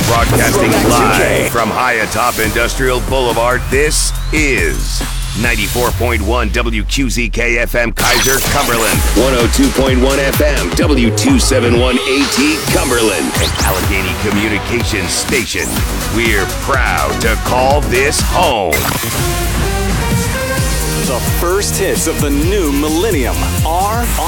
Broadcasting live from high atop Industrial Boulevard, this is 94.1 WQZK FM Kaiser, Cumberland, 102.1 FM W271 AT Cumberland, and Allegheny Communications Station. We're proud to call this home. The first hits of the new millennium are